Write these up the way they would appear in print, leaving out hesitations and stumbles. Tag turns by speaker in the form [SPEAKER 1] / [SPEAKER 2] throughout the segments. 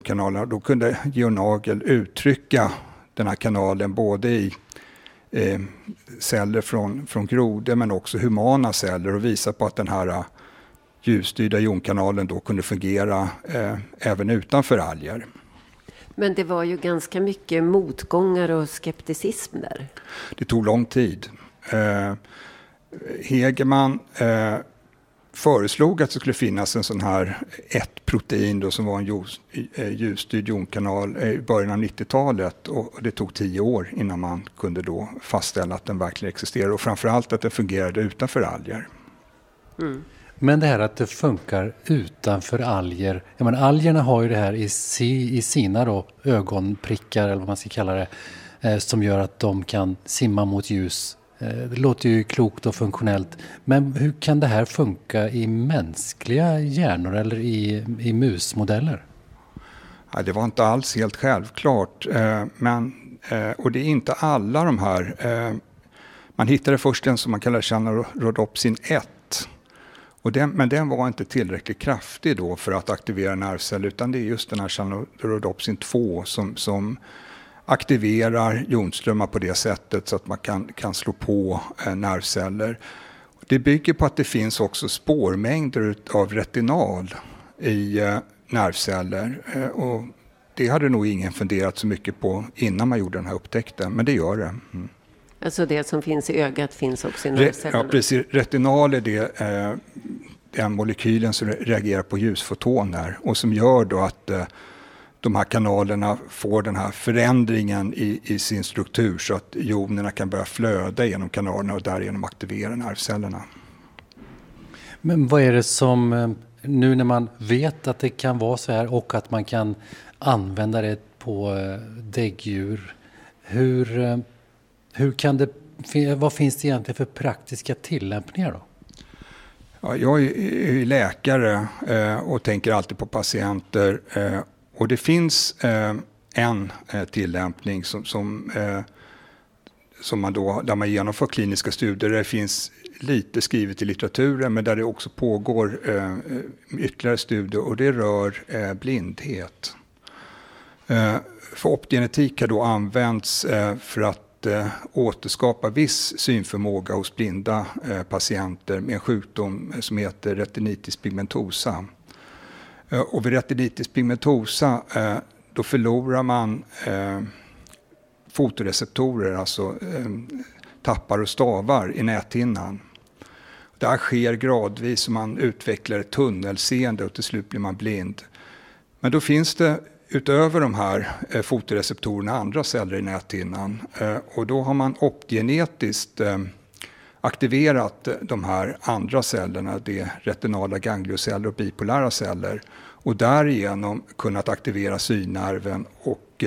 [SPEAKER 1] jonkanalerna, då kunde Georg Nagel uttrycka den här kanalen både i celler från grodor men också humana celler och visa på att den här ljusstyrda jonkanalen då kunde fungera även utanför alger.
[SPEAKER 2] Men det var ju ganska mycket motgångar och skepticism där. Det
[SPEAKER 1] tog lång tid. Hegeman föreslog att det skulle finnas en sån här ett protein då, som var en ljusstyrd jonkanal i början av 90-talet, och det tog 10 år innan man kunde då fastställa att den verkligen existerar och framförallt att den fungerade utanför alger.
[SPEAKER 3] Mm. Men det här att det funkar utanför alger, jag menar, algerna har ju det här i sina då ögonprickar eller vad man ska kalla det, som gör att de kan simma mot ljus. Det låter ju klokt och funktionellt, men hur kan det här funka i mänskliga hjärnor eller i musmodeller?
[SPEAKER 1] Ja, det var inte alls helt självklart, och det är inte alla de här. Man hittade först en som man kallar Chanorodopsin 1. Men den var inte tillräckligt kraftig då för att aktivera nervceller, utan det är just den här Chanorodopsin 2 som aktiverar jonströmmar på det sättet så att man kan slå på nervceller. Det bygger på att det finns också spårmängder av retinal i nervceller, och det hade nog ingen funderat så mycket på innan man gjorde den här upptäckten, men det gör det. Mm.
[SPEAKER 2] Alltså det som finns i ögat finns också i nervcellerna?
[SPEAKER 1] Ja, precis. Retinal är den molekylen som reagerar på ljusfotoner och som gör då att de här kanalerna får den här förändringen i sin struktur så att jonerna kan börja flöda genom kanalerna och därigenom aktivera nervcellerna.
[SPEAKER 3] Men vad är det som, nu när man vet att det kan vara så här och att man kan använda det på däggdjur, hur kan det, vad finns det egentligen för praktiska tillämpningar då?
[SPEAKER 1] Ja, jag är läkare och tänker alltid på patienter, och det finns en tillämpning som man då, där man genomför kliniska studier. Det finns lite skrivet i litteraturen, men där det också pågår ytterligare studier, och det rör blindhet. För optogenetik har då använts för att återskapa viss synförmåga hos blinda patienter med en sjukdom som heter retinitis pigmentosa. Och vid retinitis pigmentosa då förlorar man fotoreceptorer, alltså tappar och stavar i näthinnan. Det här sker gradvis som man utvecklar ett tunnelseende och till slut blir man blind. Men då finns det utöver de här fotoreceptorerna andra celler i näthinnan, och då har man optogenetiskt aktiverat de här andra cellerna, det är retinala ganglioceller och bipolära celler, och därigenom kunnat aktivera synnerven och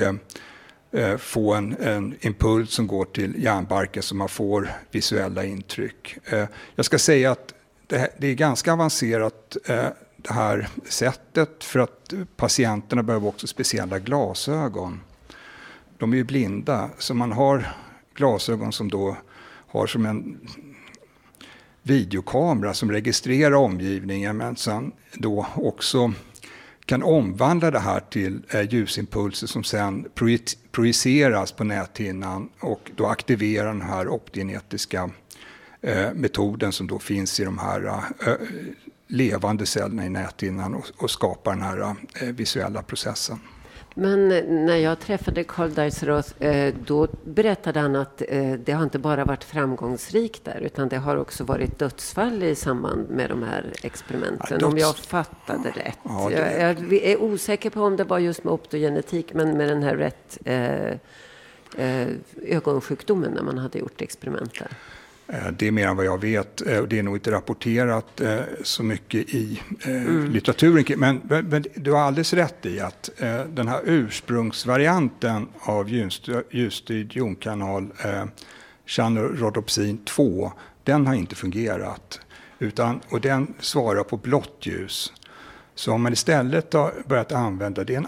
[SPEAKER 1] få en impuls som går till hjärnbarken så man får visuella intryck. Jag ska säga att det är ganska avancerat det här sättet, för att patienterna behöver också speciella glasögon. De är ju blinda, så man har glasögon som då har som en videokamera som registrerar omgivningen, men sen då också kan omvandla det här till ljusimpulser som sen projiceras på näthinnan och då aktiverar den här optogenetiska metoden som då finns i de här levande cellerna i näthinnan och skapar den här visuella processen.
[SPEAKER 2] Men när jag träffade Karl Deisseroth, då berättade han att det har inte bara varit framgångsrikt där, utan det har också varit dödsfall i samband med de här experimenten, om jag fattade rätt. Ja, jag är osäker på om det var just med optogenetik, men med den här ögonsjukdomen när man hade gjort experimenten.
[SPEAKER 1] Det är mer än vad jag vet. Det är nog inte rapporterat så mycket i litteraturen. Men du har alldeles rätt i att den här ursprungsvarianten av ljusstyrd jonkanal, Chanorodopsin 2, den har inte fungerat. Och den svarar på blått ljus. Så om man istället har börjat använda det,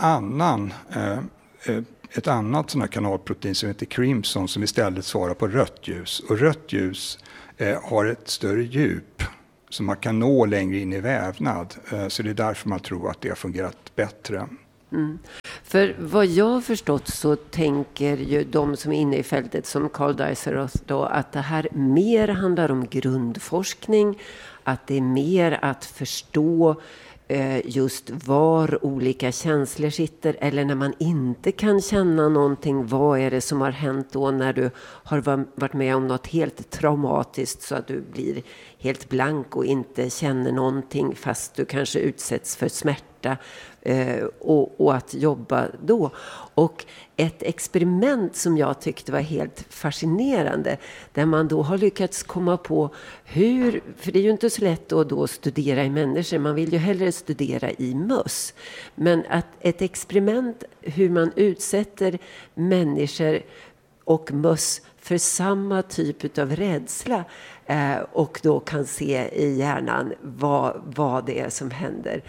[SPEAKER 1] ett annat sån här kanalprotein som heter crimson, som istället svarar på rött ljus. Och rött ljus har ett större djup som man kan nå längre in i vävnad. Så det är därför man tror att det har fungerat bättre.
[SPEAKER 2] För vad jag har förstått så tänker ju de som är inne i fältet som Karl Deiseroth då att det här mer handlar om grundforskning, att det är mer att förstå just var olika känslor sitter, eller när man inte kan känna någonting, vad är det som har hänt då när du har varit med om något helt traumatiskt så att du blir helt blank och inte känner någonting fast du kanske utsätts för smärta, och att jobba då. Och ett experiment som jag tyckte var helt fascinerande, där man då har lyckats komma på hur, för det är ju inte så lätt att då studera i människor, man vill ju hellre studera i möss, men att ett experiment hur man utsätter människor och möss för samma typ av rädsla, och då kan se i hjärnan vad det är som händer.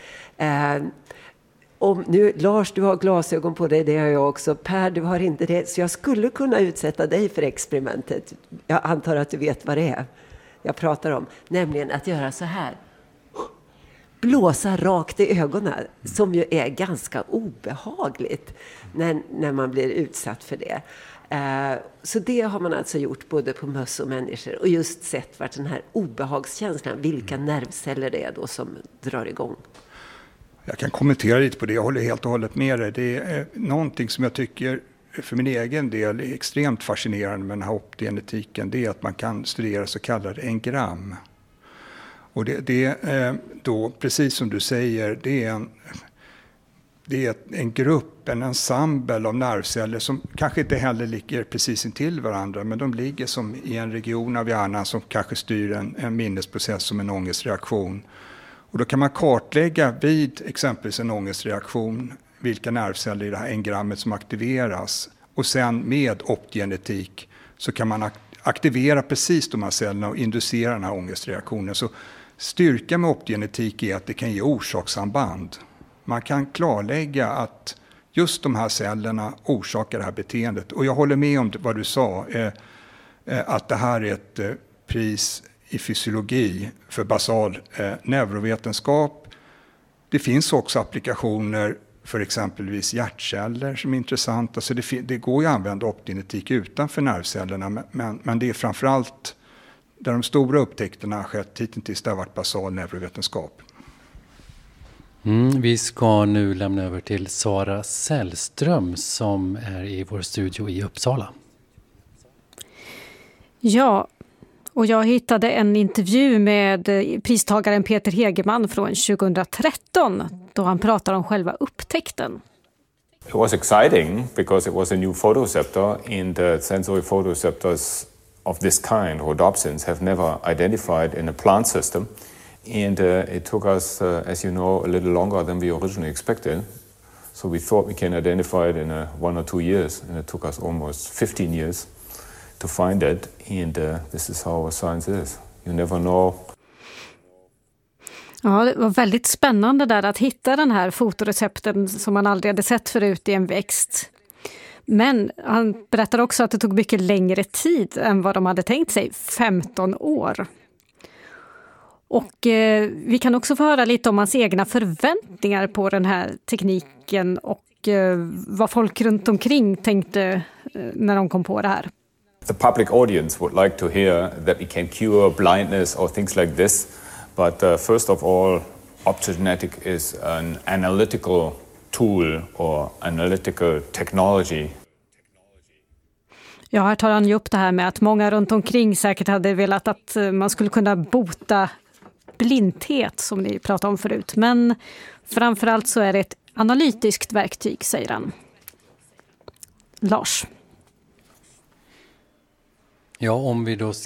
[SPEAKER 2] Om nu, Lars, du har glasögon på dig, det har jag också. Per, du har inte det. Så jag skulle kunna utsätta dig för experimentet. Jag antar att du vet vad det är jag pratar om. Nämligen att göra så här. Blåsa rakt i ögonen. Som ju är ganska obehagligt när man blir utsatt för det. Så det har man alltså gjort både på möss och människor. Och just sett vart den här obehagskänslan, vilka nervceller det är då som drar igång.
[SPEAKER 1] Jag kan kommentera lite på det, jag håller helt och hållet med dig. Det är någonting som jag tycker för min egen del är extremt fascinerande med den här optgenetiken. Det är att man kan studera så kallade engram. Och det är då, precis som du säger, det är en grupp, en ensemble av nervceller som kanske inte heller ligger precis intill varandra, men de ligger som i en region av hjärnan som kanske styr en minnesprocess som en ångestreaktion. Och då kan man kartlägga vid exempelvis en ångestreaktion vilka nervceller i det här engrammet som aktiveras. Och sen med optgenetik så kan man aktivera precis de här cellerna och inducera den här ångestreaktionen. Så styrkan med optgenetik är att det kan ge orsakssamband. Man kan klarlägga att just de här cellerna orsakar det här beteendet. Och jag håller med om vad du sa, att det här är ett pris i fysiologi för basal neurovetenskap. Det finns också applikationer för exempelvis hjärtceller som är intressanta. Så det går ju att använda optgenetik utanför nervcellerna, men det är framförallt där de stora upptäckterna har skett hittills, det har varit basal neurovetenskap.
[SPEAKER 3] Vi ska nu lämna över till Sara Sällström som är i vår studio i Uppsala.
[SPEAKER 4] Ja, och jag hittade en intervju med pristagaren Peter Hegeman från 2013 då han pratar om själva upptäckten.
[SPEAKER 5] It was exciting because it was a new photoreceptor, and sensory photoreceptors of this kind, rhodopsins, have never identified in a plant system. And it took us, as you know, a little longer than we originally expected. So we thought we can identify it in 1 or 2 years, and it took us almost 15 years to find it. And this is how science is. You never know.
[SPEAKER 4] Ja, det var väldigt spännande där att hitta den här fotorecepten som man aldrig hade sett förut i en växt. Men han berättar också att det tog mycket längre tid än vad de hade tänkt sig, 15 år. Och vi kan också få höra lite om hans egna förväntningar på den här tekniken och vad folk runt omkring tänkte när de kom på det här.
[SPEAKER 5] The public audience would like to hear that we can cure blindness or things like this. But first of all, optogenetic is an analytical tool or analytical technology.
[SPEAKER 4] Ja, här tar han ju upp det här med att många runt omkring säkert hade velat att man skulle kunna bota blindhet som ni pratade om förut. Men framförallt så är det ett analytiskt verktyg, säger han. Lars.
[SPEAKER 3] Ja, om vi då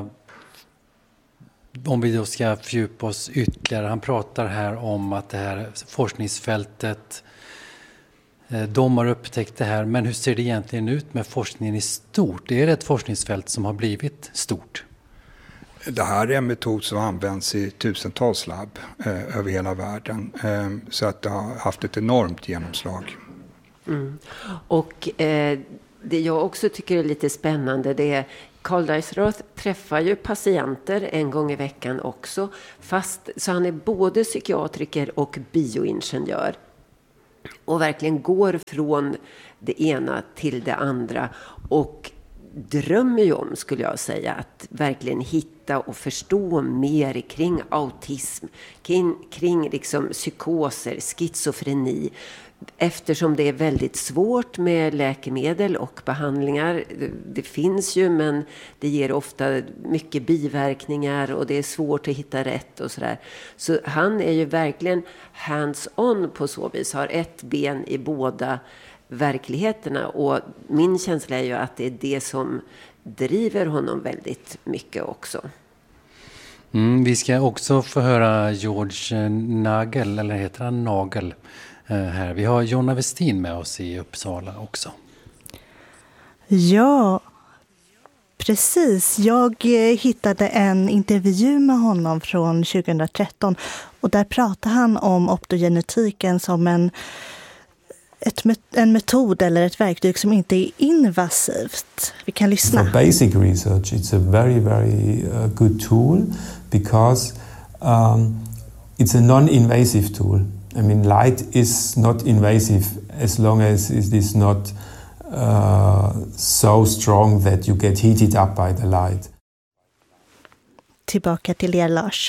[SPEAKER 3] ska fördjupa oss ytterligare. Han pratar här om att det här forskningsfältet, de har upptäckt det här. Men hur ser det egentligen ut med forskningen i stort? Är det ett forskningsfält som har blivit stort?
[SPEAKER 1] Det här är en metod som används i tusentals labb över hela världen. Så att det har haft ett enormt genomslag.
[SPEAKER 2] Mm. Och det jag också tycker är lite spännande, det är Karl Deiseroth träffar ju patienter en gång i veckan också. Så han är både psykiatriker och bioingenjör. och verkligen går från det ena till det andra och drömmer ju om, skulle jag säga, att verkligen hitta och förstå mer kring autism, kring liksom psykoser, schizofreni, eftersom det är väldigt svårt med läkemedel och behandlingar. Det finns ju, men det ger ofta mycket biverkningar och det är svårt att hitta rätt och sådär. Så han är ju verkligen hands-on på så vis, har ett ben i båda verkligheterna, och min känsla är ju att det är det som driver honom väldigt mycket också.
[SPEAKER 3] Vi ska också få höra George Nagel, eller heter han Nagel, här. Vi har Jonna Westin med oss i Uppsala också.
[SPEAKER 6] Ja, precis. Jag hittade en intervju med honom från 2013 och där pratade han om optogenetiken som en metod eller ett verktyg som inte är invasivt. Vi kan lyssna.
[SPEAKER 7] For basic research, it's a very, very good tool because it's a non-invasive tool. I mean, light is not invasive as long as it is not so strong that you get heated up by the light.
[SPEAKER 6] Tillbaka till er, Lars.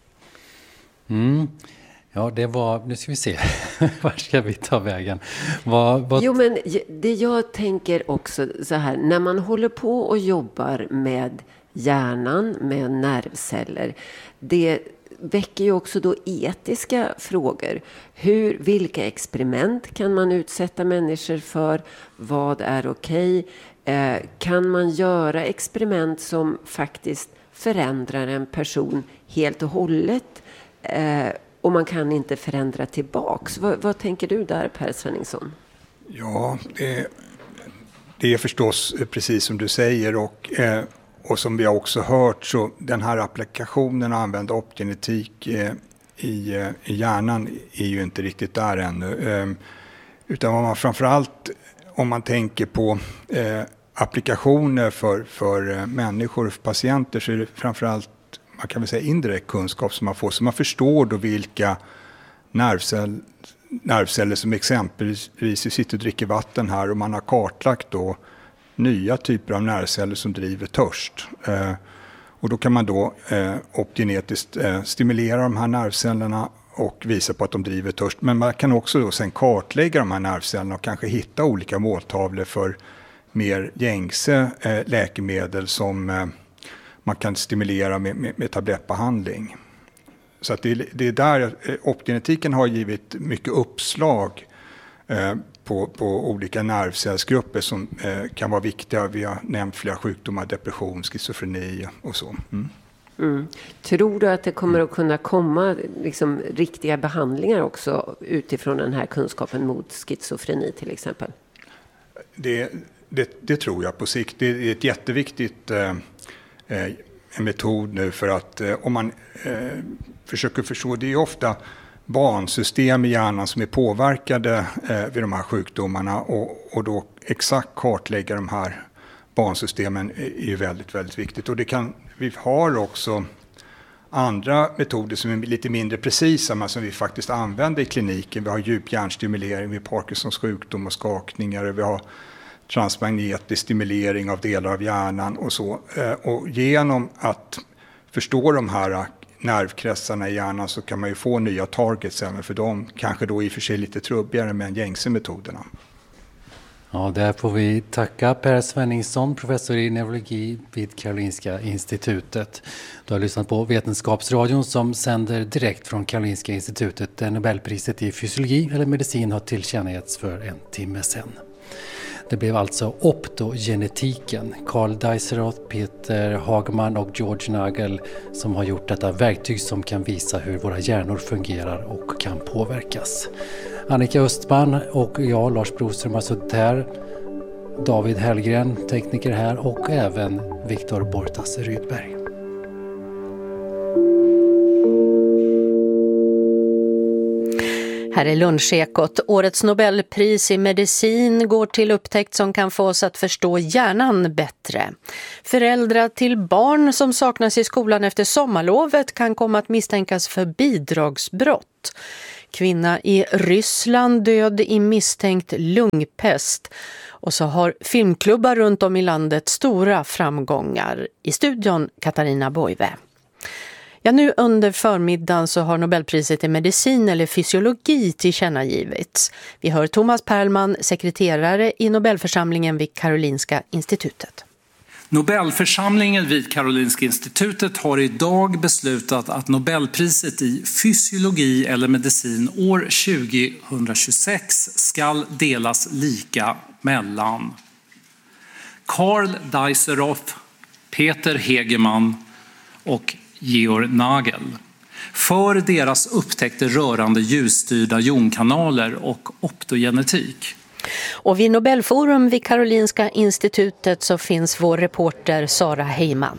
[SPEAKER 3] Ja, det var... Nu ska vi se. Var ska vi ta vägen?
[SPEAKER 2] Jo, men det jag tänker också så här. När man håller på och jobbar med hjärnan, med nervceller. Det väcker ju också då etiska frågor. Vilka experiment kan man utsätta människor för? Vad är okej? Kan man göra experiment som faktiskt förändrar en person helt och hållet? Och man kan inte förändra tillbaks. Vad tänker du där, Per Svenningsson?
[SPEAKER 1] Ja, det är förstås precis som du säger, och som vi har också hört, så den här applikationen att använda optogenetik i hjärnan är ju inte riktigt där ännu. Utan vad man framförallt, om man tänker på applikationer för människor, för patienter, så är det framförallt, man kan väl säga, indirekt kunskap som man får. Så man förstår då vilka nervceller som exempelvis sitter och dricker vatten här, och man har kartlagt då nya typer av nervceller som driver törst. Och då kan man då optogenetiskt stimulera de här nervcellerna och visa på att de driver törst. Men man kan också då sen kartlägga de här nervcellerna och kanske hitta olika måltavlor för mer gängse läkemedel som man kan stimulera med tablettbehandling. Så att det är där optogenetiken har givit mycket uppslag på olika nervcellsgrupper som kan vara viktiga. Vi har nämnt flera sjukdomar, depression, schizofreni och så.
[SPEAKER 2] Tror du att det kommer att kunna komma liksom riktiga behandlingar också utifrån den här kunskapen mot schizofreni till exempel?
[SPEAKER 1] Det tror jag på sikt. Det är ett jätteviktigt en metod nu, för att om man försöker förstå, det är ofta bansystem i hjärnan som är påverkade vid de här sjukdomarna, och då exakt kartlägga de här bansystemen är ju väldigt, väldigt viktigt. Och vi har också andra metoder som är lite mindre precisa, men som vi faktiskt använder i kliniken. Vi har djuphjärnstimulering vid Parkinsons sjukdom och skakningar, vi har transmagnetisk stimulering av delar av hjärnan och så. Och genom att förstå de här nervkretsarna i hjärnan så kan man ju få nya targets även för dem. Kanske då i och för sig lite trubbigare med gängse metoderna.
[SPEAKER 3] Ja, där får vi tacka Per Svenningsson, professor i neurologi vid Karolinska institutet. Du har lyssnat på Vetenskapsradion som sänder direkt från Karolinska institutet där Nobelpriset i fysiologi eller medicin har tillkännagetts för en timme sedan. Det blev alltså optogenetiken. Carl Dijsselroth, Peter Hagman och George Nagel som har gjort detta verktyg som kan visa hur våra hjärnor fungerar och kan påverkas. Annika Östman och jag, Lars Broström, har suttit här. David Hellgren, tekniker här, och även Viktor Bortas Rydberg.
[SPEAKER 8] Här är Lunchekot. Årets Nobelpris i medicin går till upptäckt som kan få oss att förstå hjärnan bättre. Föräldrar till barn som saknas i skolan efter sommarlovet kan komma att misstänkas för bidragsbrott. Kvinna i Ryssland död i misstänkt lungpest. Och så har filmklubbar runt om i landet stora framgångar. I studion Katarina Boive. Ja, nu under förmiddagen så har Nobelpriset i medicin eller fysiologi tillkännagivits. Vi hör Thomas Perlman, sekreterare i Nobelförsamlingen vid Karolinska institutet.
[SPEAKER 9] Nobelförsamlingen vid Karolinska institutet har idag beslutat att Nobelpriset i fysiologi eller medicin år 2026 ska delas lika mellan Karl Dijsselhoff, Peter Hegemann och Georg Nagel för deras upptäckter rörande ljusstyrda jonkanaler och optogenetik.
[SPEAKER 8] Och vid Nobelforum vid Karolinska institutet så finns vår reporter Sara Heyman.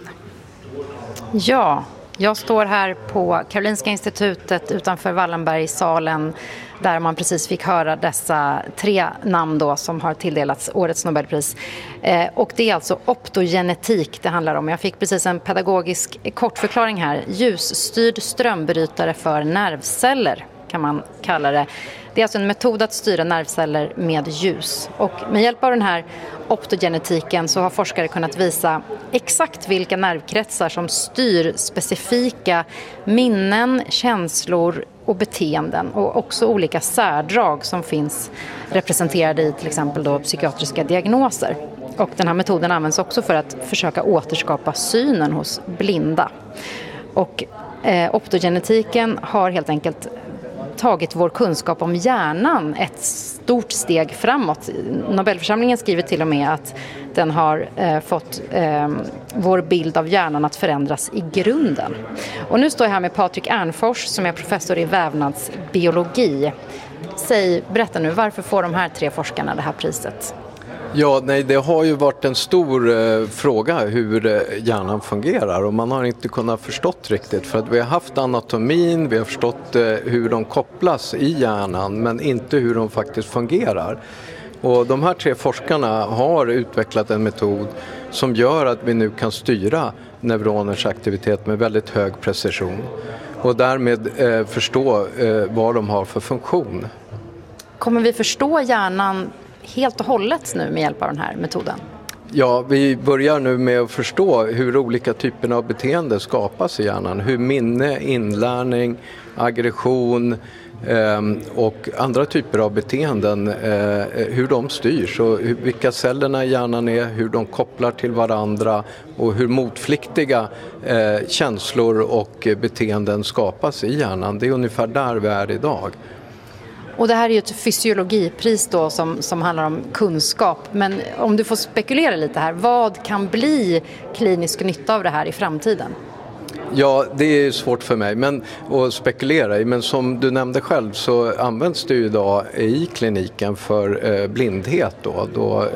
[SPEAKER 10] Ja, jag står här på Karolinska institutet utanför Wallenbergsalen där man precis fick höra dessa 3 namn då som har tilldelats årets Nobelpris. Och det är alltså optogenetik det handlar om. Jag fick precis en pedagogisk kortförklaring här. Ljusstyrd strömbrytare för nervceller kan man kalla det. Det är alltså en metod att styra nervceller med ljus. Och med hjälp av den här optogenetiken så har forskare kunnat visa exakt vilka nervkretsar som styr specifika minnen, känslor och beteenden. Och också olika särdrag som finns representerade i till exempel då psykiatriska diagnoser. Och den här metoden används också för att försöka återskapa synen hos blinda. Och optogenetiken har helt enkelt tagit vår kunskap om hjärnan ett stort steg framåt. Nobelförsamlingen skriver till och med att den har fått vår bild av hjärnan att förändras i grunden. Och nu står jag här med Patrik Ernfors som är professor i vävnadsbiologi. Berätta nu, varför får de här 3 forskarna det här priset?
[SPEAKER 11] Ja, det har ju varit en stor fråga hur hjärnan fungerar och man har inte kunnat förstått riktigt för att vi har haft anatomin, vi har förstått hur de kopplas i hjärnan men inte hur de faktiskt fungerar. Och de här 3 forskarna har utvecklat en metod som gör att vi nu kan styra neuroners aktivitet med väldigt hög precision och därmed förstå vad de har för funktion.
[SPEAKER 10] Kommer vi förstå hjärnan helt och hållet nu med hjälp av den här metoden?
[SPEAKER 11] Ja, vi börjar nu med att förstå hur olika typer av beteende skapas i hjärnan. Hur minne, inlärning, aggression och andra typer av beteenden, hur de styrs och vilka cellerna i hjärnan är, hur de kopplar till varandra och hur motfliktiga känslor och beteenden skapas i hjärnan. Det är ungefär där vi är idag.
[SPEAKER 10] Och det här är ju ett fysiologipris då som handlar om kunskap. Men om du får spekulera lite här, vad kan bli klinisk nytta av det här i framtiden?
[SPEAKER 11] Ja, det är svårt för mig att spekulera i, men som du nämnde själv så används det ju idag i kliniken för blindhet då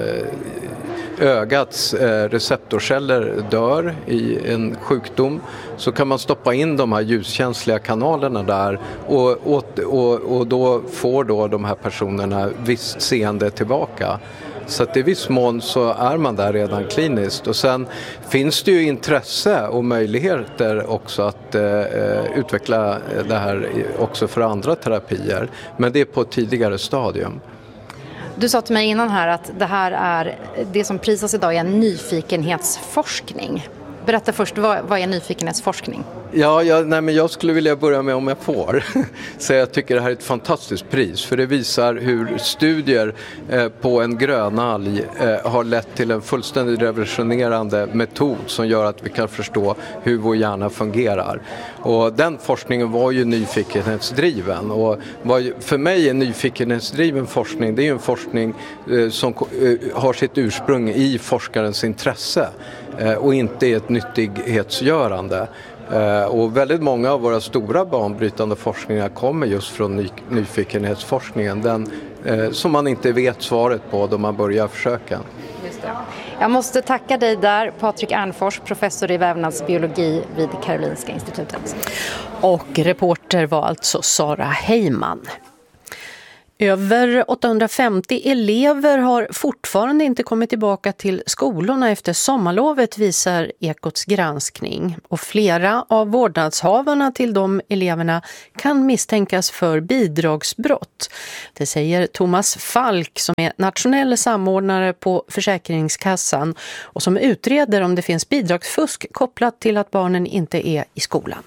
[SPEAKER 11] ögats receptorceller dör i en sjukdom så kan man stoppa in de här ljuskänsliga kanalerna där och då får de här personerna visst seende tillbaka. Så att i viss mån så är man där redan kliniskt och sen finns det ju intresse och möjligheter också att utveckla det här också för andra terapier, men det är på ett tidigare stadium.
[SPEAKER 10] Du sa till mig innan här att det här är det som prisas idag är en nyfikenhetsforskning. Berätta först, vad är nyfikenhetsforskning? Men jag skulle vilja börja med om jag får. Så jag tycker det här är ett fantastiskt pris för det visar hur studier på en grönalg har lett till en fullständigt revolutionerande metod som gör att vi kan förstå hur vår hjärna fungerar. Och den forskningen var ju nyfikenhetsdriven och för mig är nyfikenhetsdriven forskning, det är ju en forskning som har sitt ursprung i forskarens intresse och inte ett nyttighetsgörande. Och väldigt många av våra stora banbrytande forskningar kommer just från nyfikenhetsforskningen, den som man inte vet svaret på då man börjar försöka. Just det. Jag måste tacka dig där, Patrik Ernfors, professor i vävnadsbiologi vid Karolinska institutet.
[SPEAKER 8] Och reporter var alltså Sara Heyman. Över 850 elever har fortfarande inte kommit tillbaka till skolorna efter sommarlovet, visar Ekots granskning. Och flera av vårdnadshavarna till de eleverna kan misstänkas för bidragsbrott. Det säger Thomas Falk som är nationell samordnare på Försäkringskassan och som utreder om det finns bidragsfusk kopplat till att barnen inte är i skolan.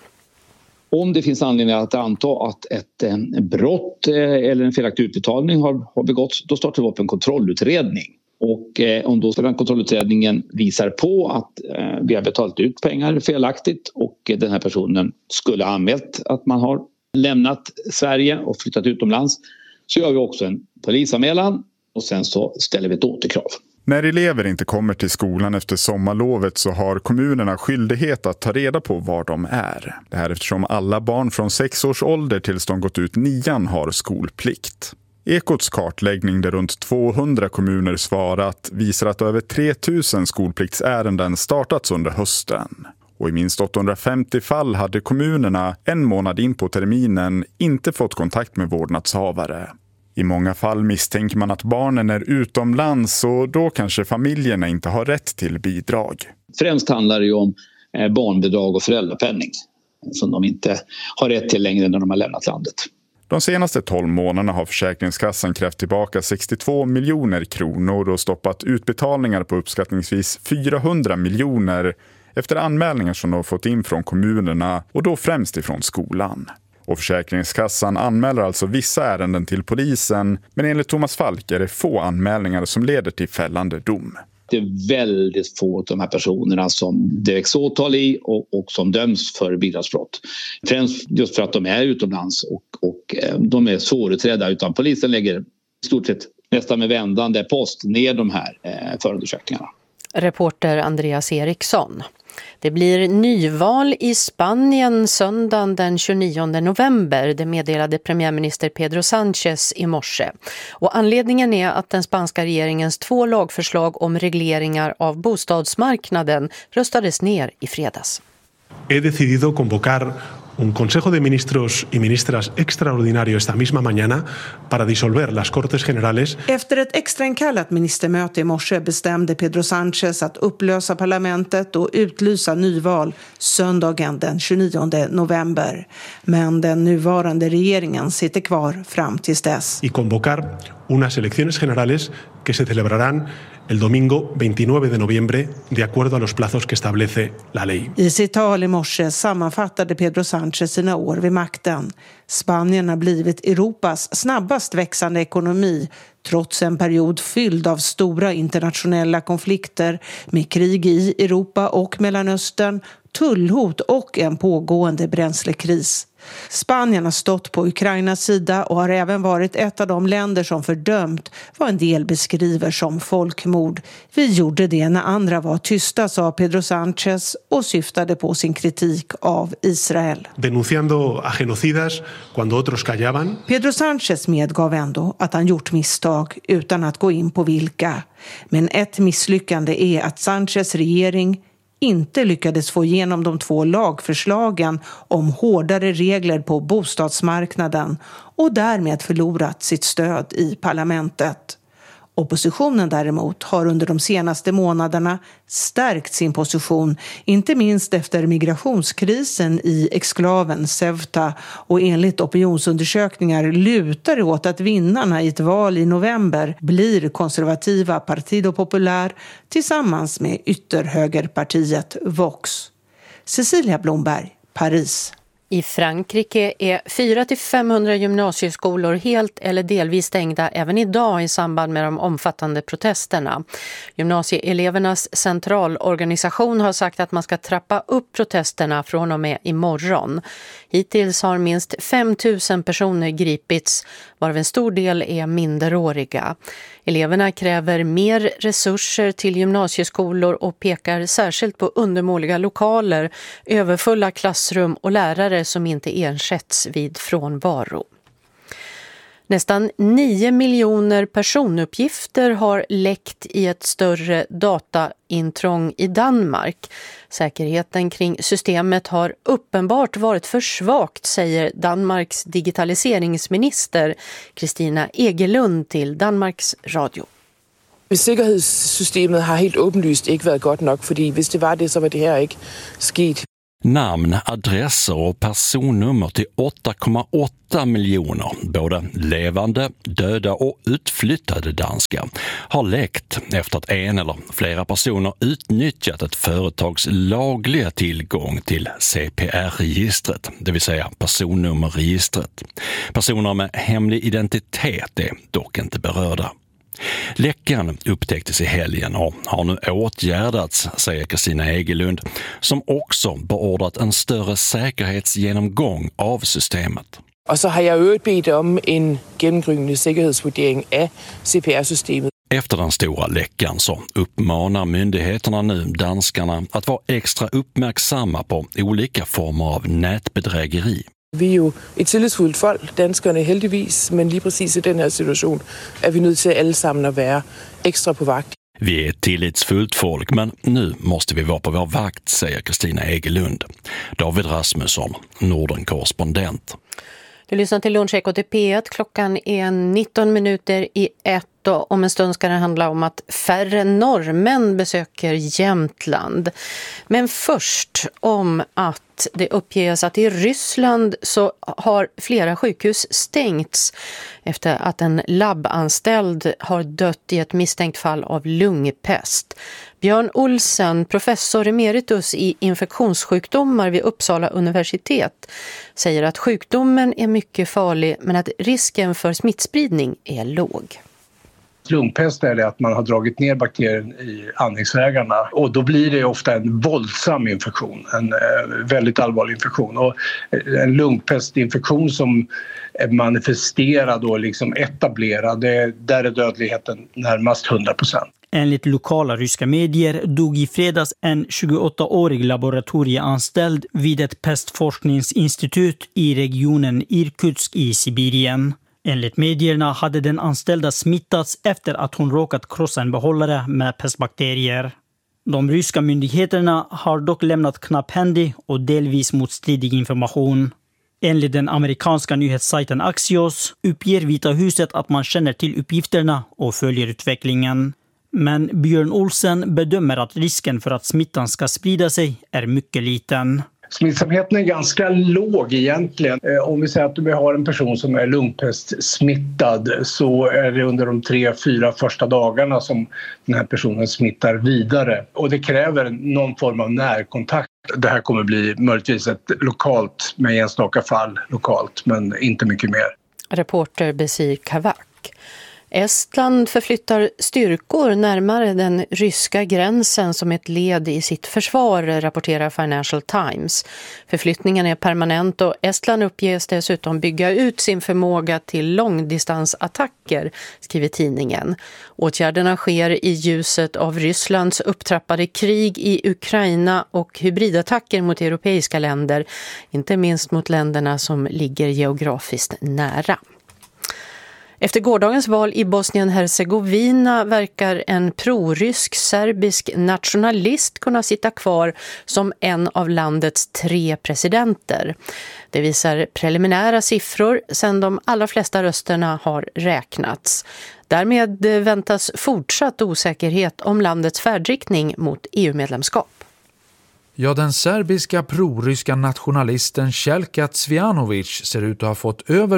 [SPEAKER 12] Om det finns anledning att anta att ett brott eller en felaktig utbetalning har begåtts, då startar vi upp en kontrollutredning. Och om då den kontrollutredningen visar på att vi har betalat ut pengar felaktigt och den här personen skulle ha anmält att man har lämnat Sverige och flyttat utomlands, så gör vi också en polisanmälan och sen så ställer vi ett återkrav.
[SPEAKER 13] När elever inte kommer till skolan efter sommarlovet så har kommunerna skyldighet att ta reda på var de är. Det här eftersom alla barn från 6 års ålder tills de gått ut 9 har skolplikt. Ekots kartläggning där runt 200 kommuner svarat visar att över 3000 skolpliktsärenden startats under hösten. Och i minst 850 fall hade kommunerna en månad in på terminen inte fått kontakt med vårdnadshavare. I många fall misstänker man att barnen är utomlands och då kanske familjerna inte har rätt till bidrag.
[SPEAKER 12] Främst handlar det ju om barnbidrag och föräldrapenning som de inte har rätt till längre när de har lämnat landet.
[SPEAKER 13] De senaste 12 månaderna har Försäkringskassan krävt tillbaka 62 miljoner kronor och stoppat utbetalningar på uppskattningsvis 400 miljoner efter anmälningar som de har fått in från kommunerna och då främst ifrån skolan. Och Försäkringskassan anmäler alltså vissa ärenden till polisen, men enligt Thomas Falk är det få anmälningar som leder till fällande dom.
[SPEAKER 12] Det är väldigt få av de här personerna som det väcks åtal i och som döms för bidragsbrott. Främst just för att de är utomlands och de är svårutredda, utan polisen lägger i stort sett nästan med vändande post ner de här förundersökningarna.
[SPEAKER 8] Reporter Andreas Eriksson. Det blir nyval i Spanien söndagen den 29 november, det meddelade premiärminister Pedro Sánchez i morse. Och anledningen är att den spanska regeringens 2 lagförslag om regleringar av bostadsmarknaden röstades ner i fredags.
[SPEAKER 14] He decidido convocar un Consejo de Ministros y Ministras extraordinario esta misma mañana para disolver las Cortes Generales.
[SPEAKER 15] Efter ett extrainkallat ministermöte i morse bestämde Pedro Sánchez att upplösa parlamentet och utlysa nyval söndagen den 29 november. Men den nuvarande regeringen sitter kvar fram tills dess.
[SPEAKER 14] Y convocar unas elecciones generales que se celebrarán el domingo 29 de noviembre de acuerdo a los plazos que establece la ley.
[SPEAKER 15] I sitt tal i morse sammanfattade Pedro Sánchez sina år vid makten. Spanien har blivit Europas snabbast växande ekonomi trots en period fylld av stora internationella konflikter med krig i Europa och Mellanöstern, tullhot och en pågående bränslekris. Spanien har stått på Ukrainas sida och har även varit ett av de länder som fördömt vad en del beskriver som folkmord. Vi gjorde det när andra var tysta, sa Pedro Sánchez och syftade på sin kritik av Israel.
[SPEAKER 14] Denunciando a genocidas cuando otros callaban.
[SPEAKER 15] Pedro Sánchez medgav ändå att han gjort misstag utan att gå in på vilka. Men ett misslyckande är att Sánchez regering inte lyckades få igenom de 2 lagförslagen om hårdare regler på bostadsmarknaden och därmed förlorat sitt stöd i parlamentet. Oppositionen däremot har under de senaste månaderna stärkt sin position, inte minst efter migrationskrisen i exklaven Ceuta, och enligt opinionsundersökningar lutar det åt att vinnarna i ett val i november blir konservativa Partido Popular tillsammans med ytterhögerpartiet Vox. Cecilia Blomberg, Paris.
[SPEAKER 8] I Frankrike är 400-500 gymnasieskolor helt eller delvis stängda även idag i samband med de omfattande protesterna. Gymnasieelevernas centralorganisation har sagt att man ska trappa upp protesterna från och med imorgon. Hittills har minst 5 000 personer gripits, varav en stor del är minderåriga. Eleverna kräver mer resurser till gymnasieskolor och pekar särskilt på undermåliga lokaler, överfulla klassrum och lärare som inte ersätts vid frånvaro. Nästan 9 miljoner personuppgifter har läckt i ett större dataintrång i Danmark. Säkerheten kring systemet har uppenbart varit för svagt, säger Danmarks digitaliseringsminister Christina Egelund till Danmarks Radio.
[SPEAKER 16] Sikkerhedssystemet har helt åbenlyst ikke været godt nok, fordi hvis det var det, så var det her ikke sket.
[SPEAKER 17] Namn, adresser och personnummer till 8,8 miljoner, både levande, döda och utflyttade danskar, har läckt efter att en eller flera personer utnyttjat ett företags lagliga tillgång till CPR-registret, det vill säga personnummerregistret. Personer med hemlig identitet är dock inte berörda. Läckan upptäcktes i helgen och har nu åtgärdats, säger Christina Egelund, som också beordrat en större säkerhetsgenomgång av systemet.
[SPEAKER 16] Och så har jag övrigt bedt om en genomgripande säkerhetsvurdering av CPR-systemet.
[SPEAKER 17] Efter den stora läckan så uppmanar myndigheterna nu danskarna att vara extra uppmärksamma på olika former av nätbedrägeri.
[SPEAKER 16] Vi är ju ett tillidsfuldt folk, danskerne heldigvis, men lige præcis i den här situation är vi nødt til allesammen att vara extra på vakt.
[SPEAKER 17] Vi är ett tillitsfullt folk, men nu måste vi vara på vår vakt, säger Christina Egelund. David Rasmusson, Norden-korrespondent.
[SPEAKER 8] Du lyssnar till Lunchekot i P1. Klockan är 19 minuter i 1 och om en stund ska det handla om att färre norrmän besöker Jämtland. Men först om att det uppges att i Ryssland så har flera sjukhus stängts efter att en labbanställd har dött i ett misstänkt fall av lungpest. Björn Olsen, professor emeritus i infektionssjukdomar vid Uppsala universitet, säger att sjukdomen är mycket farlig men att risken för smittspridning är låg.
[SPEAKER 18] Lungpest är det att man har dragit ner bakterien i andningsvägarna och då blir det ofta en våldsam infektion, en väldigt allvarlig infektion. Och en lungpestinfektion som är manifesterad och liksom etablerad, där är dödligheten närmast 100%.
[SPEAKER 19] Enligt lokala ryska medier dog i fredags en 28-årig laboratorieanställd vid ett pestforskningsinstitut i regionen Irkutsk i Sibirien. Enligt medierna hade den anställda smittats efter att hon råkat krossa en behållare med pestbakterier. De ryska myndigheterna har dock lämnat knapphändig och delvis motstridig information. Enligt den amerikanska nyhetssajten Axios uppger Vita huset att man känner till uppgifterna och följer utvecklingen. Men Björn Olsen bedömer att risken för att smittan ska sprida sig är mycket liten.
[SPEAKER 18] Smittsamheten är ganska låg egentligen. Om vi säger att vi har en person som är lungpestsmittad så är det under de 3-4 första dagarna som den här personen smittar vidare. Och det kräver någon form av närkontakt. Det här kommer bli möjligtvis ett lokalt, med enstaka fall lokalt, men inte mycket mer.
[SPEAKER 8] Reporter Besir Kavak. Estland förflyttar styrkor närmare den ryska gränsen som ett led i sitt försvar, rapporterar Financial Times. Förflyttningen är permanent och Estland uppges dessutom bygga ut sin förmåga till långdistansattacker, skriver tidningen. Åtgärderna sker i ljuset av Rysslands upptrappade krig i Ukraina och hybridattacker mot europeiska länder, inte minst mot länderna som ligger geografiskt nära. Efter gårdagens val i Bosnien-Hercegovina verkar en prorysk serbisk nationalist kunna sitta kvar som en av landets 3 presidenter. Det visar preliminära siffror sedan de allra flesta rösterna har räknats. Därmed väntas fortsatt osäkerhet om landets färdriktning mot EU-medlemskap.
[SPEAKER 20] Ja, den serbiska proryska nationalisten Jelka Cvijanović ser ut att ha fått över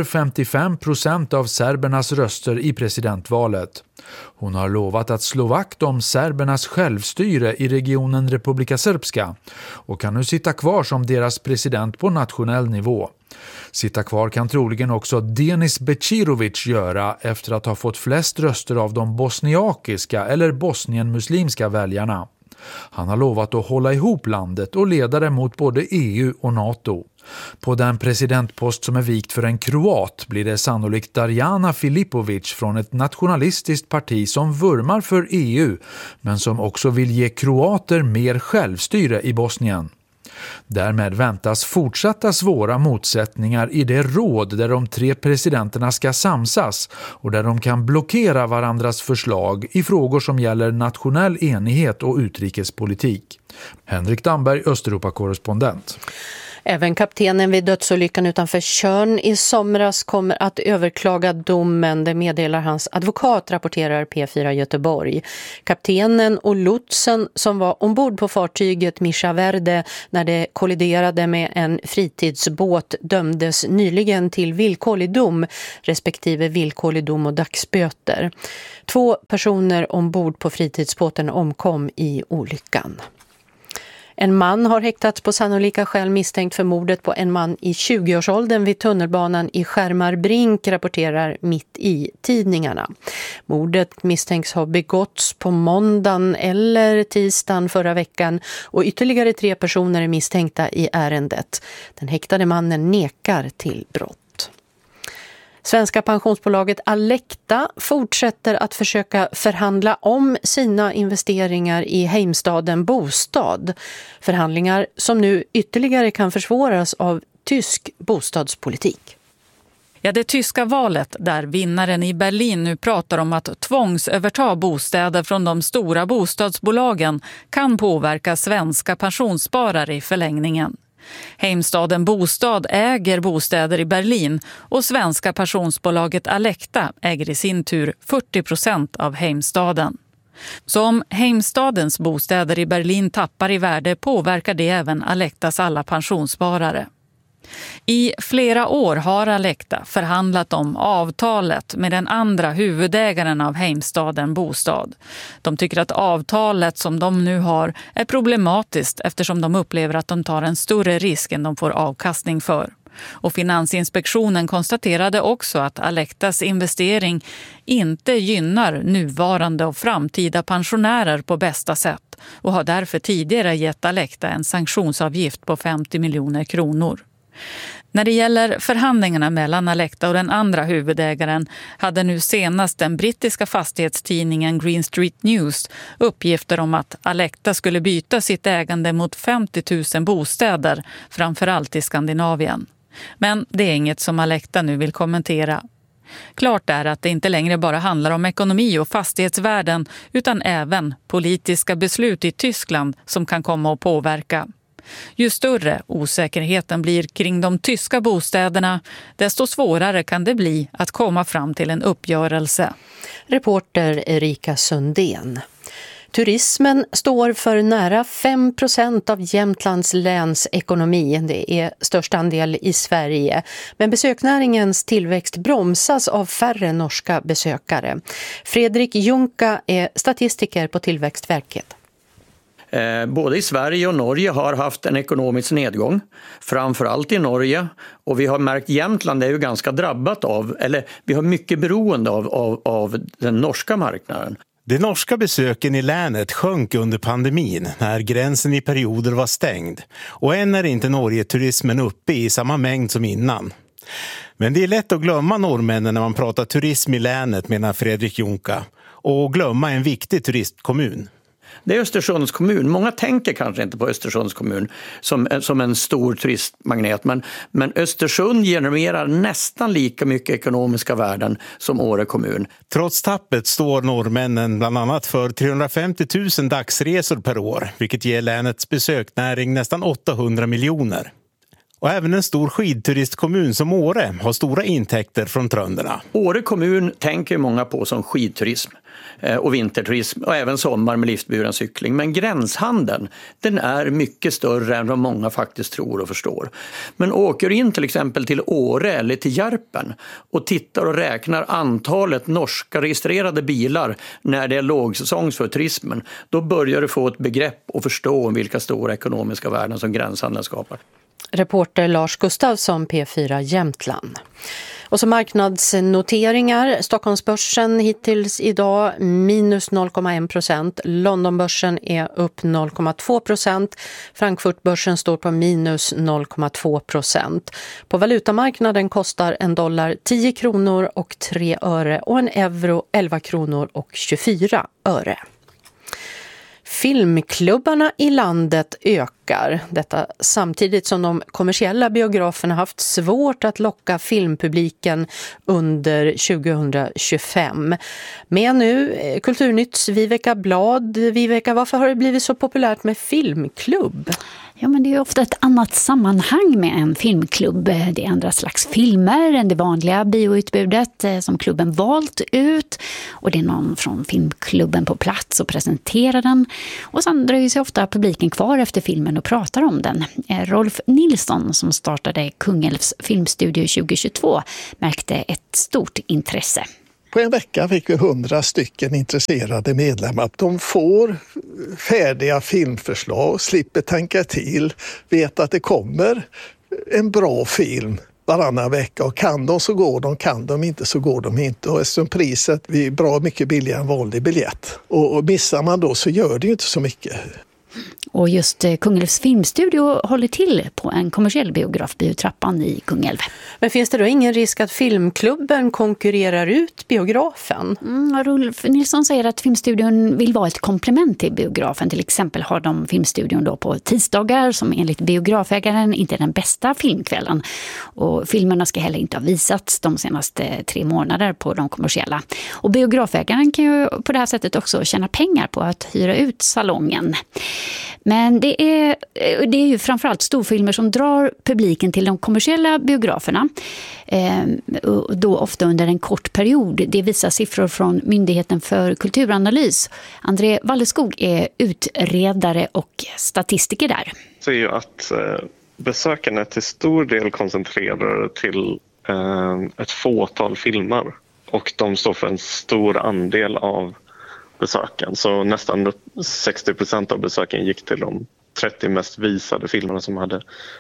[SPEAKER 20] 55% av serbernas röster i presidentvalet. Hon har lovat att slå vakt om serbernas självstyre i regionen Republika Srpska och kan nu sitta kvar som deras president på nationell nivå. Sitta kvar kan troligen också Denis Bećirović göra efter att ha fått flest röster av de bosniakiska eller bosnienmuslimska väljarna. Han har lovat att hålla ihop landet och leda det mot både EU och NATO. På den presidentpost som är vikt för en kroat blir det sannolikt Darjana Filipović från ett nationalistiskt parti som vurmar för EU men som också vill ge kroater mer självstyre i Bosnien. Därmed väntas fortsatta svåra motsättningar i det råd där de 3 presidenterna ska samsas och där de kan blockera varandras förslag i frågor som gäller nationell enighet och utrikespolitik. Henrik Damberg, Östeuropa-korrespondent.
[SPEAKER 8] Även kaptenen vid dödsolyckan utanför Tjörn i somras kommer att överklaga domen. Det meddelar hans advokat, rapporterar P4 Göteborg. Kaptenen och lotsen som var ombord på fartyget Mischa Verde när det kolliderade med en fritidsbåt dömdes nyligen till villkorlig dom, respektive villkorlig dom och dagsböter. 2 personer ombord på fritidsbåten omkom i olyckan. En man har häktats på sannolika skäl misstänkt för mordet på en man i 20-årsåldern vid tunnelbanan i Skärmarbrink, rapporterar Mitt i tidningarna. Mordet misstänks ha begåtts på måndagen eller tisdagen förra veckan och ytterligare 3 personer är misstänkta i ärendet. Den häktade mannen nekar till brott. Svenska pensionsbolaget Alecta fortsätter att försöka förhandla om sina investeringar i Heimstaden Bostad. Förhandlingar som nu ytterligare kan försvåras av tysk bostadspolitik.
[SPEAKER 2] Ja, det tyska valet där vinnaren i Berlin nu pratar om att tvångsöverta bostäder från de stora bostadsbolagen kan påverka svenska pensionssparare i förlängningen. Heimstaden Bostad äger bostäder i Berlin och svenska pensionsbolaget Alecta äger i sin tur 40% av Heimstaden. Så om Heimstadens bostäder i Berlin tappar i värde påverkar det även Alectas alla pensionssparare. I flera år har Alecta förhandlat om avtalet med den andra huvudägaren av Heimstaden Bostad. De tycker att avtalet som de nu har är problematiskt eftersom de upplever att de tar en större risk än de får avkastning för. Och Finansinspektionen konstaterade också att Alectas investering inte gynnar nuvarande och framtida pensionärer på bästa sätt och har därför tidigare gett Alecta en sanktionsavgift på 50 miljoner kronor. När det gäller förhandlingarna mellan Alecta och den andra huvudägaren hade nu senast den brittiska fastighetstidningen Green Street News uppgifter om att Alecta skulle byta sitt ägande mot 50 000 bostäder, framförallt i Skandinavien. Men det är inget som Alecta nu vill kommentera. Klart är att det inte längre bara handlar om ekonomi och fastighetsvärden utan även politiska beslut i Tyskland som kan komma att påverka. Ju större osäkerheten blir kring de tyska bostäderna, desto svårare kan det bli att komma fram till en uppgörelse.
[SPEAKER 8] Reporter Erika Sundén. Turismen står för nära 5% av Jämtlands läns ekonomi. Det är störst andel i Sverige. Men besöknäringens tillväxt bromsas av färre norska besökare. Fredrik Junka är statistiker på Tillväxtverket.
[SPEAKER 19] Både i Sverige och Norge har haft en ekonomisk nedgång, framförallt i Norge, och vi har märkt Jämtland är ju ganska drabbat av, eller vi har mycket beroende av den norska marknaden.
[SPEAKER 21] De norska besöken i länet sjönk under pandemin när gränsen i perioder var stängd och än är inte Norge-turismen uppe i samma mängd som innan. Men det är lätt att glömma norrmännen när man pratar turism i länet, menar Fredrik Junka, och glömma en viktig turistkommun.
[SPEAKER 19] Det är Östersunds kommun. Många tänker kanske inte på Östersunds kommun som en stor turistmagnet. Men Östersund genererar nästan lika mycket ekonomiska värden som Åre kommun.
[SPEAKER 21] Trots tappet står norrmännen bland annat för 350 000 dagsresor per år. Vilket ger länets besöknäring nästan 800 miljoner. Och även en stor skidturistkommun som Åre har stora intäkter från trönderna.
[SPEAKER 19] Åre kommun tänker många på som skidturism och vinterturism och även sommar med liftburen cykling. Men gränshandeln, den är mycket större än vad många faktiskt tror och förstår. Men åker in till exempel till Åre eller till Järpen och tittar och räknar antalet norska registrerade bilar när det är lågsäsongs för turismen, då börjar du få ett begrepp och förstå om vilka stora ekonomiska värden som gränshandeln skapar.
[SPEAKER 8] Reporter Lars Gustafsson, P4 Jämtland. Och så marknadsnoteringar. Stockholmsbörsen hittills idag minus 0,1%. Londonbörsen är upp 0,2%. Frankfurtbörsen står på minus 0,2%. På valutamarknaden kostar en dollar 10 kronor och 3 öre och en euro 11 kronor och 24 öre. Filmklubbarna i landet ökar ökar. Detta samtidigt som de kommersiella biograferna haft svårt att locka filmpubliken under 2025. Men nu Kulturnytts Viveka Blad. Viveka, varför har det blivit så populärt med filmklubb?
[SPEAKER 5] Ja, men det är ofta ett annat sammanhang med en filmklubb. Det är andra slags filmer än det vanliga bioutbudet som klubben valt ut. Och det är någon från filmklubben på plats och presenterar den. Och sen dröjer sig ofta publiken kvar efter filmen och pratar om den. Rolf Nilsson, som startade Kungälvs filmstudio 2022, märkte ett stort intresse.
[SPEAKER 22] På en vecka fick vi 100 stycken intresserade medlemmar. De får färdiga filmförslag, slipper tänka till, vet att det kommer en bra film varannan vecka. Och kan de så går de, kan de inte så går de inte. Och eftersom priset är bra mycket billigare än vanlig biljett. Och missar man då så gör det ju inte så mycket.
[SPEAKER 5] Och just Kungälvs filmstudio håller till på en kommersiell biograf, Biotrappan i Kungälv.
[SPEAKER 8] Men finns det då ingen risk att filmklubben konkurrerar ut biografen?
[SPEAKER 5] Rolf Nilsson säger att filmstudion vill vara ett komplement till biografen. Till exempel har de filmstudion då på tisdagar som enligt biografägaren inte är den bästa filmkvällen. Och filmerna ska heller inte ha visats de senaste 3 månader på de kommersiella. Och biografägaren kan ju på det här sättet också tjäna pengar på att hyra ut salongen. Men det är ju framförallt storfilmer som drar publiken till de kommersiella biograferna. Då ofta under en kort period. Det visar siffror från Myndigheten för kulturanalys. André Walleskog är utredare och statistiker där.
[SPEAKER 23] Så är ju att besökarna är till stor del koncentrerade till ett fåtal filmer. Och de står för en stor andel av besöken. Så nästan 60% av besöken gick till de 30 mest visade filmerna som hade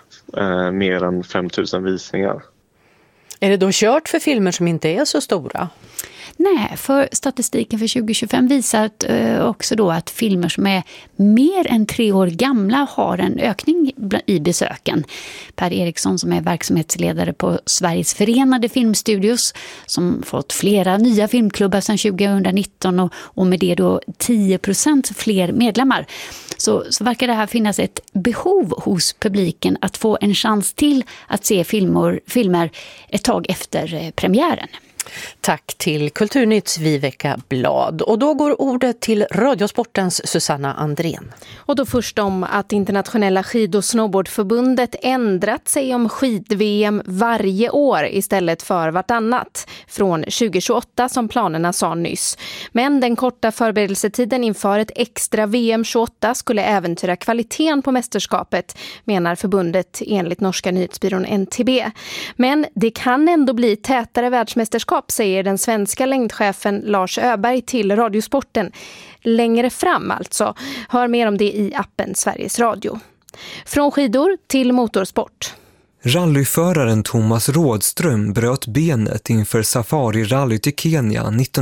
[SPEAKER 23] mer än 5000 visningar.
[SPEAKER 8] Är det då kört för filmer som inte är så stora?
[SPEAKER 5] Nej, för statistiken för 2025 visar också då att filmer som är mer än 3 år gamla har en ökning i besöken. Per Eriksson, som är verksamhetsledare på Sveriges förenade filmstudios, som fått flera nya filmklubbar sedan 2019 och med det då 10% fler medlemmar. Så verkar det här finnas ett behov hos publiken att få en chans till att se filmer ett tag efter premiären.
[SPEAKER 8] Tack till Kulturnytts Viveka Blad. Och då går ordet till Radiosportens Susanna Andrén.
[SPEAKER 24] Och då först om att Internationella skid- och snowboardförbundet ändrat sig om skid-VM varje år istället för vartannat. Från 2028 som planerna sa nyss. Men den korta förberedelsetiden inför ett extra VM 28 skulle äventyra kvaliteten på mästerskapet, menar förbundet enligt norska nyhetsbyrån NTB. Men det kan ändå bli tätare världsmästerskap, säger den svenska längdchefen Lars Öberg till Radiosporten. Längre fram alltså. Hör mer om det i appen Sveriges Radio. Från skidor till motorsport.
[SPEAKER 25] Rallyföraren Thomas Rådström bröt benet inför Safari-rally till Kenya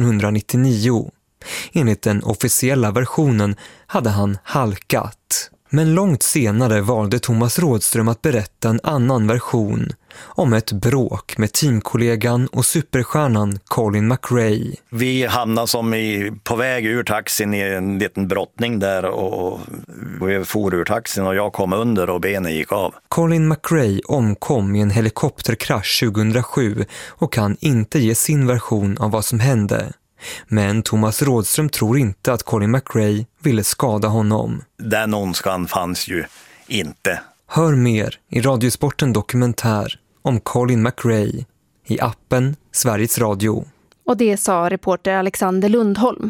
[SPEAKER 25] 1999. Enligt den officiella versionen hade han halkat. Men långt senare valde Thomas Rådström att berätta en annan version om ett bråk med teamkollegan och superstjärnan Colin McRae.
[SPEAKER 26] Vi hamnade på väg ur taxin i en liten brottning där och vi for ur taxin och jag kom under och benen gick av.
[SPEAKER 25] Colin McRae omkom i en helikopterkrasch 2007 och kan inte ge sin version av vad som hände. Men Thomas Rådström tror inte att Colin McRae ville skada honom.
[SPEAKER 26] Den ondskan fanns ju inte.
[SPEAKER 25] Hör mer i Radiosporten dokumentär om Colin McRae i appen Sveriges Radio.
[SPEAKER 24] Och det sa reporter Alexander Lundholm.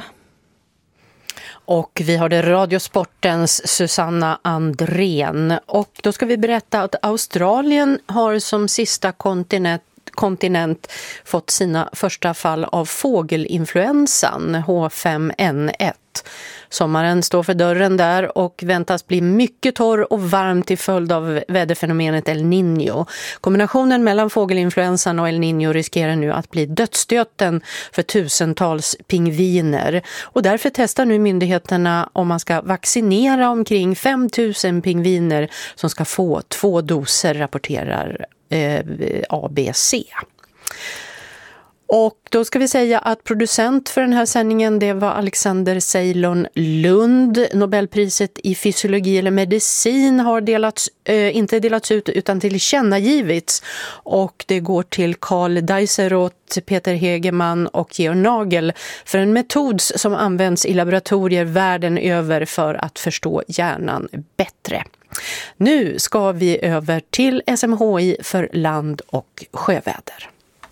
[SPEAKER 8] Och vi har det Radiosportens Susanna Andrén. Och då ska vi berätta att Australien har som sista kontinent fått sina första fall av fågelinfluensan H5N1. Sommaren står för dörren där och väntas bli mycket torr och varm till följd av väderfenomenet El Niño. Kombinationen mellan fågelinfluensan och El Niño riskerar nu att bli dödsstöten för tusentals pingviner. Och därför testar nu myndigheterna om man ska vaccinera omkring 5 000 pingviner som ska få 2 doser, rapporterar ABC. Och då ska vi säga att producent för den här sändningen, det var Alexander Ceylon Lund. Nobelpriset i fysiologi eller medicin har inte delats ut utan tillkännagivits. Och det går till Karl Deiseroth, Peter Hegeman och Georg Nagel för en metod som används i laboratorier världen över för att förstå hjärnan bättre. Nu ska vi över till SMHI för land- och sjöväder.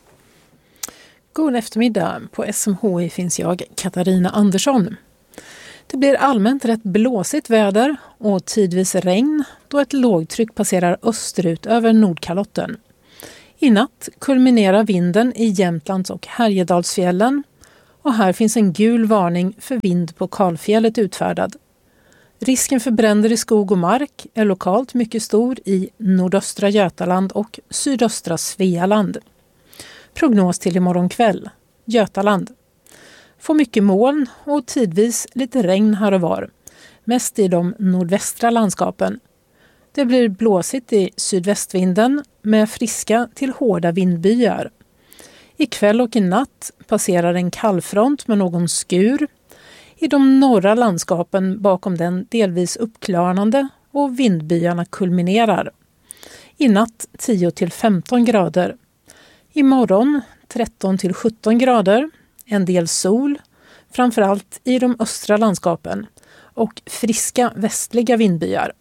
[SPEAKER 1] God eftermiddag. På SMHI finns jag, Katarina Andersson. Det blir allmänt rätt blåsigt väder och tidvis regn då ett lågtryck passerar österut över Nordkalotten. I natt kulminerar vinden i Jämtlands och Härjedalsfjällen och här finns en gul varning för vind på Kalfjället utfärdad. Risken för bränder i skog och mark är lokalt mycket stor i nordöstra Götaland och sydöstra Svealand. Prognos till imorgon kväll. Götaland. Får mycket moln och tidvis lite regn här och var. Mest i de nordvästra landskapen. Det blir blåsigt i sydvästvinden med friska till hårda vindbyar. Ikväll och i natt passerar en kallfront med någon skur. I de norra landskapen bakom den delvis uppklarnande och vindbyarna kulminerar. I natt 10-15 grader. Imorgon 13-17 grader, en del sol, framförallt i de östra landskapen och friska västliga vindbyar.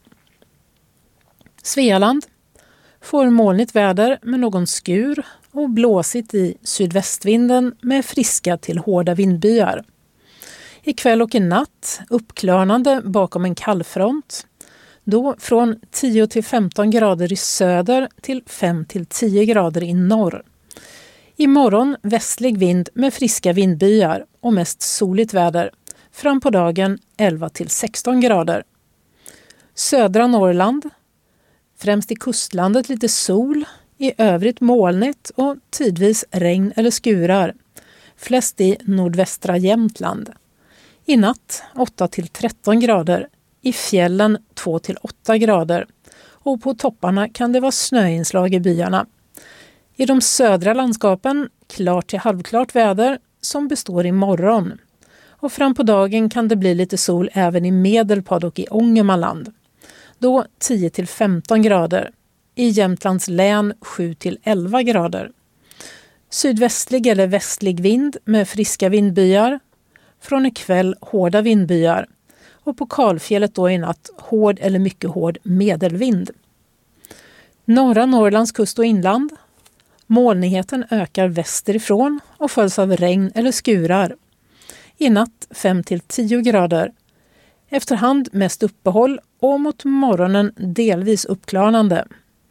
[SPEAKER 1] Svealand får molnigt väder med någon skur och blåsigt i sydvästvinden med friska till hårda vindbyar. Ikväll och i natt uppklarnande bakom en kallfront, då från 10-15 grader i söder till 5-10 grader i norr. Imorgon västlig vind med friska vindbyar och mest soligt väder. Fram på dagen 11-16 grader. Södra Norrland. Främst i kustlandet lite sol. I övrigt molnigt och tidvis regn eller skurar. Flest i nordvästra Jämtland. I natt 8-13 grader. I fjällen 2-8 grader. Och på topparna kan det vara snöinslag i byarna. I de södra landskapen klart till halvklart väder som består imorgon. Och fram på dagen kan det bli lite sol även i Medelpad och i Ångermanland. Då 10-15 grader. I Jämtlands län 7-11 grader. Sydvästlig eller västlig vind med friska vindbyar. Från ikväll hårda vindbyar. Och på Kalfjället då i natt hård eller mycket hård medelvind. Norra Norrlands kust och inland. Molnigheten ökar västerifrån och följs av regn eller skurar. I natt 5-10 grader. Efterhand mest uppehåll och mot morgonen delvis uppklarnande.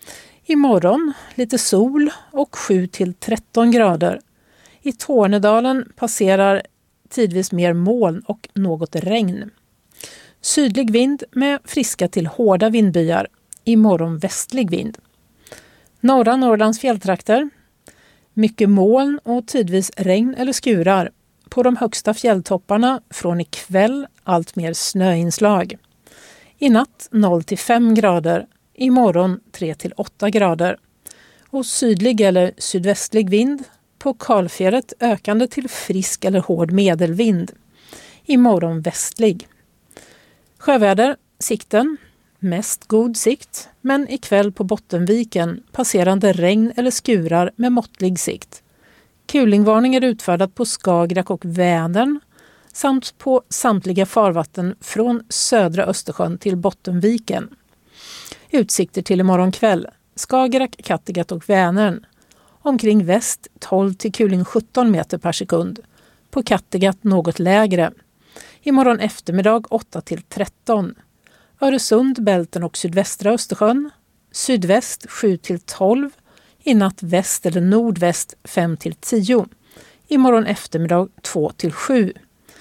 [SPEAKER 1] Imorgon lite sol och 7-13 grader. I Tornedalen passerar tidvis mer moln och något regn. Sydlig vind med friska till hårda vindbyar. Imorgon västlig vind. Norra Norrlands fjälltrakter. Mycket moln och tidvis regn eller skurar. På de högsta fjälltopparna från ikväll allt mer snöinslag. I natt 0-5 grader. Imorgon 3-8 grader. Och sydlig eller sydvästlig vind. På Kalfjället ökande till frisk eller hård medelvind. Imorgon västlig. Sjöväder, sikten. Mest god sikt, men ikväll på Bottenviken passerande regn eller skurar med måttlig sikt. Kulingvarning är utfärdat på Skagerrak och Vänern samt på samtliga farvatten från södra Östersjön till Bottenviken. Utsikter till imorgon kväll. Skagerrak, Kattegatt och Vänern. Omkring väst 12 till kuling 17 meter per sekund. På Kattegatt något lägre. Imorgon eftermiddag 8-13. Öresund, Bälten och sydvästra Östersjön. Sydväst 7-12. I natt väst eller nordväst 5-10. Imorgon eftermiddag 2-7.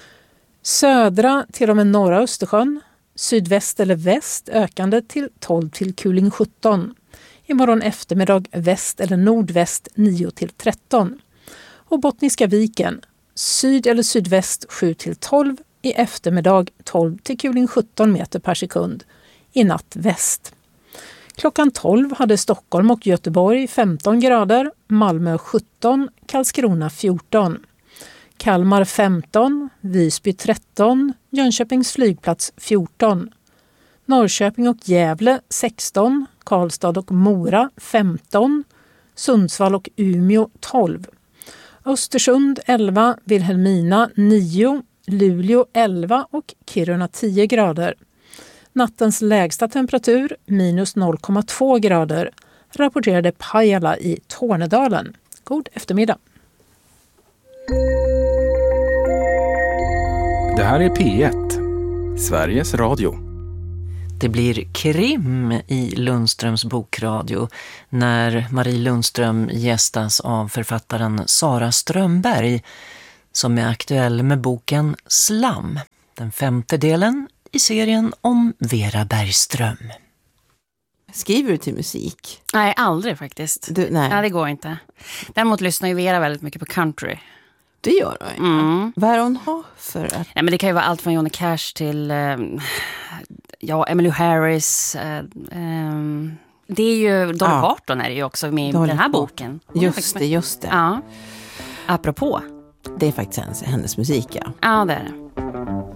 [SPEAKER 1] Södra till och med norra Östersjön. Sydväst eller väst ökande till 12 till kuling 17. Imorgon eftermiddag väst eller nordväst 9-13. Och Bottniska viken. Syd eller sydväst 7-12. I eftermiddag 12 till kuling 17 meter per sekund. I natt väst. Klockan 12 hade Stockholm och Göteborg 15 grader, Malmö 17, Karlskrona 14. Kalmar 15, Visby 13, Jönköpings flygplats 14. Norrköping och Gävle 16, Karlstad och Mora 15, Sundsvall och Umeå 12. Östersund 11, Vilhelmina 9, Luleå 11 och Kiruna 10 grader. Nattens lägsta temperatur minus 0,2 grader rapporterade Pajala i Tornedalen. God eftermiddag.
[SPEAKER 3] Det här är P1, Sveriges Radio.
[SPEAKER 4] Det blir krim i Lundströms bokradio när Marie Lundström gästas av författaren Sara Strömberg som är aktuell med boken Slam, den 5:e delen i serien om Vera Bergström.
[SPEAKER 6] Skriver du till musik?
[SPEAKER 7] Nej, aldrig faktiskt. Nej, det går inte. Däremot lyssnar ju Vera väldigt mycket på country.
[SPEAKER 6] Det gör hon. Vad är hon har för att...
[SPEAKER 7] Nej, men det kan ju vara allt från Johnny Cash till Emmylou Harris. Det är ju Dolly Parton är det ju också med i den här boken.
[SPEAKER 6] Just det.
[SPEAKER 7] Ja. Apropå.
[SPEAKER 6] Det är faktiskt hennes musik, ja.
[SPEAKER 7] Ja, det är det.